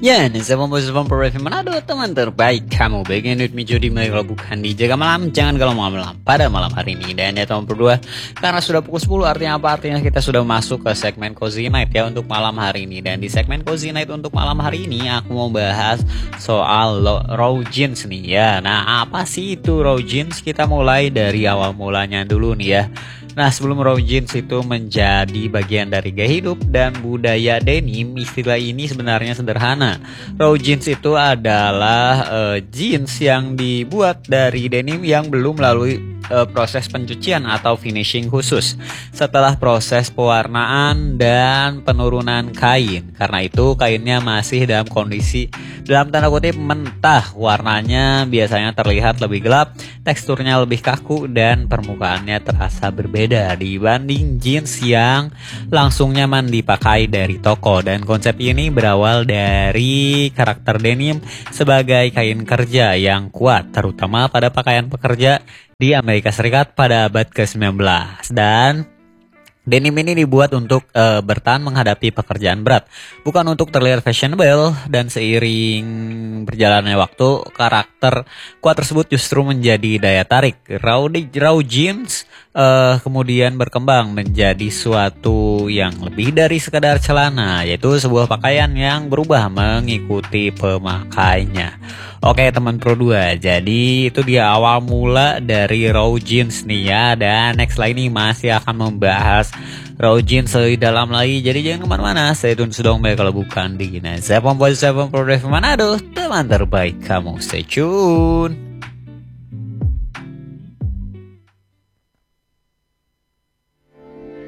Ya, nih saya membawa Review Manado, teman terbaik kamu. Bagian with me Jody, kalau bukan di jaga malam, jangan kalau malam pada malam hari ini. Dan ya teman berdua, karena sudah pukul 10 artinya apa? Artinya kita sudah masuk ke segmen Cozy Night ya untuk malam hari ini. Dan di segmen Cozy Night untuk malam hari ini aku mau bahas soal raw jeans nih ya. Nah, apa sih itu raw jeans? Kita mulai dari awal mulanya dulu nih ya. Nah, sebelum raw jeans itu menjadi bagian dari gaya hidup dan budaya denim, istilah ini sebenarnya sederhana. Raw jeans itu adalah jeans yang dibuat dari denim yang belum melalui proses pencucian atau finishing khusus setelah proses pewarnaan dan penurunan kain. Karena itu kainnya masih dalam kondisi dalam tanda kutip mentah, warnanya biasanya terlihat lebih gelap, teksturnya lebih kaku, dan permukaannya terasa berbeda dibanding jeans yang langsung nyaman dipakai dari toko. Dan konsep ini berawal dari karakter denim sebagai kain kerja yang kuat, terutama pada pakaian pekerja di Amerika Serikat pada abad ke-19. Dan denim ini dibuat untuk bertahan menghadapi pekerjaan berat, bukan untuk terlihat fashionable. Dan seiring berjalannya waktu, karakter kuat tersebut justru menjadi daya tarik. Raw jeans kemudian berkembang menjadi suatu yang lebih dari sekadar celana, yaitu sebuah pakaian yang berubah mengikuti pemakainya. Oke teman Pro 2, jadi itu dia awal mula dari raw jeans nih ya. Dan next line ini masih akan membahas raw jeans lebih dalam lagi, jadi jangan kemana-mana, stay tune sedong kalau bukan di Gina 7.7 Pro Review Manado, teman terbaik kamu, stay tune.